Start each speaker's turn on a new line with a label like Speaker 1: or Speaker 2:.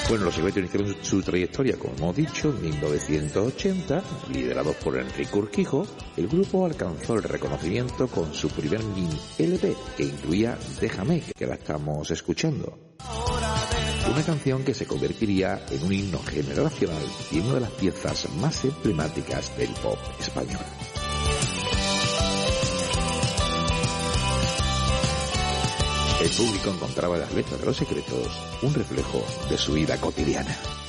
Speaker 1: Bueno, los Secretos iniciaron su trayectoria, como hemos dicho, en 1980, liderados por Enrique Urquijo. El grupo alcanzó el reconocimiento con su primer mini LP, que incluía Déjame, que la estamos escuchando. Una canción que se convertiría en un himno generacional y en una de las piezas más emblemáticas del pop español. El público encontraba en las letras de Los Secretos un reflejo de su vida cotidiana.